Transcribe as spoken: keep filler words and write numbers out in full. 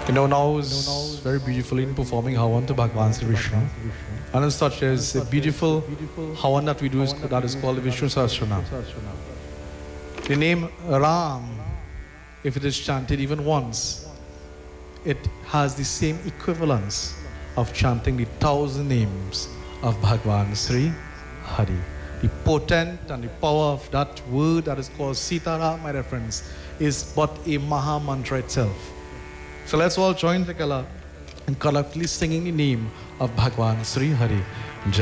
You know, now is very beautifully in performing Havan to Bhagwan Sri Vishnu. And as such, as a beautiful Havan that we do is, that is called the Vishnu Sahasranam. The name Ram, if it is chanted even once, it has the same equivalence of chanting the thousand names of Bhagwan Sri Hari. The potent and the power of that word that is called Sitaram, my reference, is but a Maha Mantra itself. So let's all join together in collectively singing the name of Bhagwan Sri Hari.